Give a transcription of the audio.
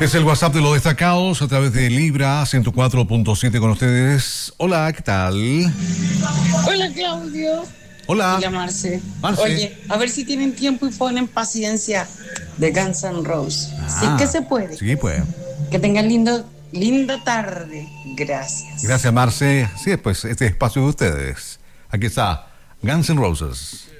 Es el WhatsApp de los destacados a través de Libra 104.7 con ustedes. Hola, ¿qué tal? Hola, Claudio. Hola. Hola, Marce. Marce. Oye, a ver si tienen tiempo y ponen Paciencia de Guns N' Roses. Sí que se puede. Sí, pues. Que tengan linda tarde. Gracias. Gracias, Marce. Sí, pues este espacio de ustedes. Aquí está Guns N' Roses.